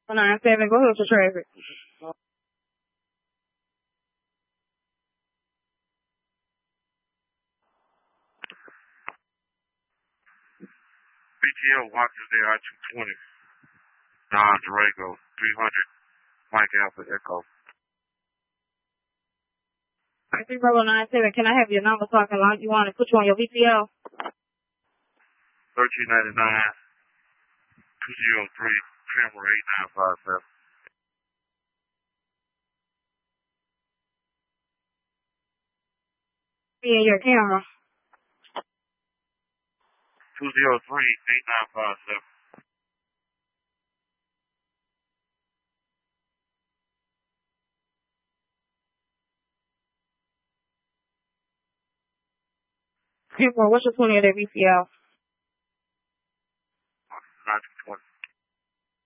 197, go ahead with your traffic. BTO, Washington I-220. Don Drago, 300. Mike Alpha Echo. All right, 3097, can I have your number so I can you want to put you on your VTL? 1399. 203. Camera 8957. Me and your camera. 203-8957. What's your 20 of that VTL?